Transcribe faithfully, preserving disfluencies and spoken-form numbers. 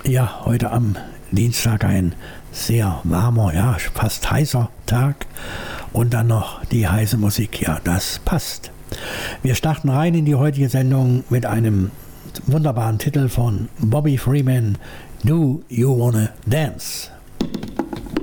Ja, heute am Dienstag ein sehr warmer, ja, fast heißer Tag und dann noch die heiße Musik. Ja, das passt. Wir starten rein in die heutige Sendung mit einem wunderbaren Titel von Bobby Freeman, Do You Wanna Dance?